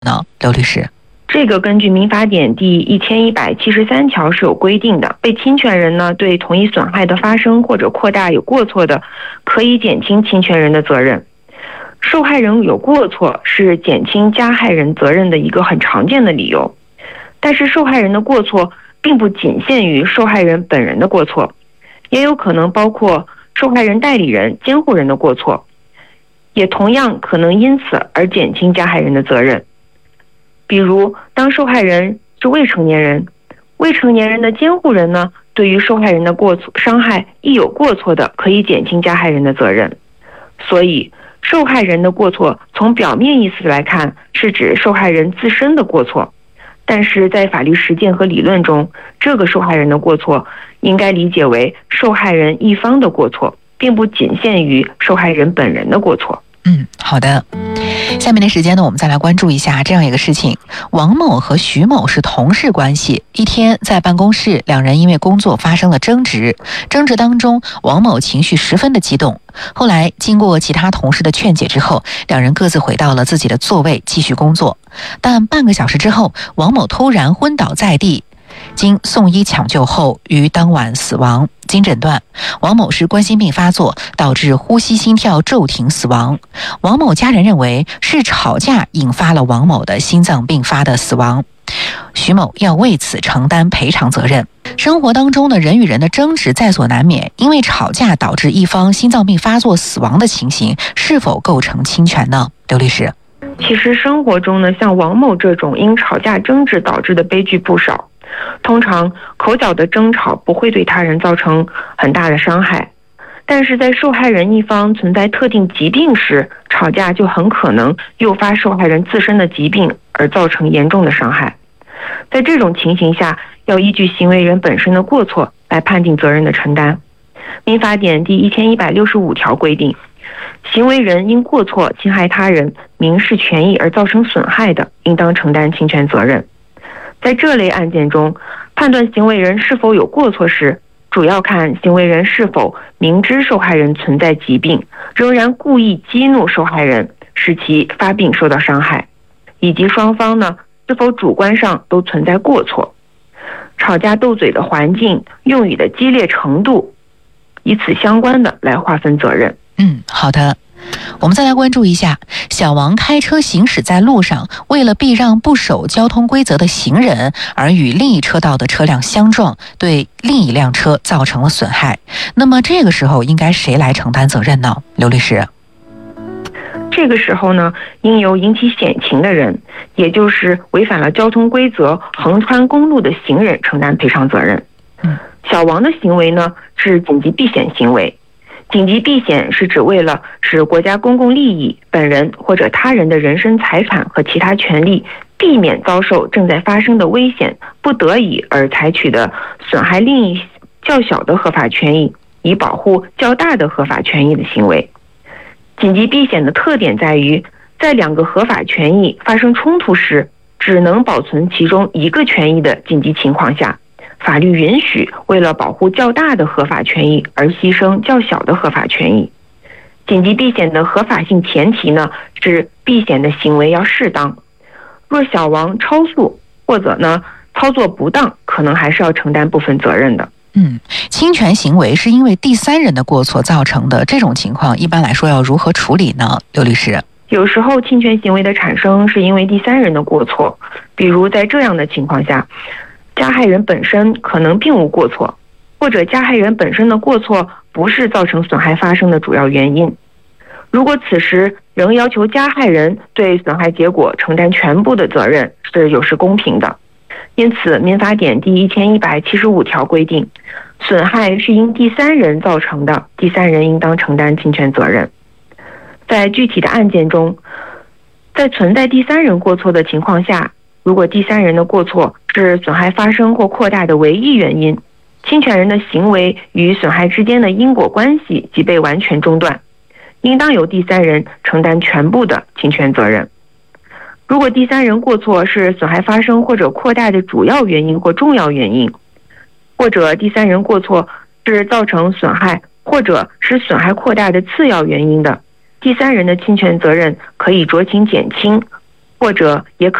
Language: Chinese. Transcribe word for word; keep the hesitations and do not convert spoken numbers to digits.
呢？刘律师。 这个根据民法典第一千一百七十三条是有规定的，被侵权人呢对同一损害的发生或者扩大有过错的，可以减轻侵权人的责任。受害人有过错是减轻加害人责任的一个很常见的理由，但是受害人的过错并不仅限于受害人本人的过错，也有可能包括受害人代理人、监护人的过错，也同样可能因此而减轻加害人的责任。比如，当受害人是未成年人，未成年人的监护人呢，对于受害人的过错伤害亦有过错的，可以减轻加害人的责任。所以，受害人的过错从表面意思来看，是指受害人自身的过错，但是在法律实践和理论中，这个受害人的过错应该理解为受害人一方的过错，并不仅限于受害人本人的过错。 嗯，好的。下面的时间呢，我们再来关注一下这样一个事情：王某和徐某是同事关系。一天在办公室，两人因为工作发生了争执，争执当中，王某情绪十分的激动。后来经过其他同事的劝解之后，两人各自回到了自己的座位继续工作。但半个小时之后，王某突然昏倒在地，经送医抢救后于当晚死亡。经诊断，王某是冠心病发作，导致呼吸心跳骤停死亡。王某家人认为是吵架引发了王某的心脏病发的死亡，徐某要为此承担赔偿责任。生活当中的人与人的争执在所难免，因为吵架导致一方心脏病发作死亡的情形，是否构成侵权呢？刘律师。 其实生活中呢，像王某这种因吵架争执导致的悲剧不少。通常口角的争吵不会对他人造成很大的伤害，但是在受害人一方存在特定疾病时，吵架就很可能诱发受害人自身的疾病而造成严重的伤害。在这种情形下，要依据行为人本身的过错来判定责任的承担。民法典第一千一百六十五条规定，行为人因过错侵害他人民事权益而造成损害的，应当承担侵权责任。在这类案件中，判断行为人是否有过错时，主要看行为人是否明知受害人存在疾病，仍然故意激怒受害人，使其发病受到伤害，以及双方呢是否主观上都存在过错。吵架斗嘴的环境、用语的激烈程度，以此相关的来划分责任。 嗯，好的。我们再来关注一下，小王开车行驶在路上，为了避让不守交通规则的行人，而与另一车道的车辆相撞，对另一辆车造成了损害。那么这个时候应该谁来承担责任呢？刘律师。 这个时候呢，应由引起险情的人，也就是违反了交通规则横穿公路的行人承担赔偿责任。 嗯， 小王的行为呢是紧急避险行为。紧急避险是指为了使国家公共利益、本人或者他人的人身财产和其他权利避免遭受正在发生的危险，不得已而采取的损害另一较小的合法权益，以保护较大的合法权益的行为。紧急避险的特点在于，在两个合法权益发生冲突时，只能保存其中一个权益的紧急情况下，法律允许为了保护较大的合法权益而牺牲较小的合法权益。紧急避险的合法性前提呢，是避险的行为要适当。若小王超速或者呢操作不当，可能还是要承担部分责任的。 嗯，侵权行为是因为第三人的过错造成的，这种情况一般来说要如何处理呢？刘律师。 有时候侵权行为的产生是因为第三人的过错，比如在这样的情况下，加害人本身可能并无过错，或者加害人本身的过错不是造成损害发生的主要原因。如果此时仍要求加害人对损害结果承担全部的责任，是有失公平的。因此，民法典第一千一百七十五条规定，损害是因第三人造成的，第三人应当承担侵权责任。在具体的案件中，在存在第三人过错的情况下，如果第三人的过错是损害发生或扩大的唯一原因，侵权人的行为与损害之间的因果关系即被完全中断，应当由第三人承担全部的侵权责任。如果第三人过错是损害发生或者扩大的主要原因或重要原因，或者第三人过错是造成损害或者使损害扩大的次要原因的，第三人的侵权责任可以酌情减轻， 或者也可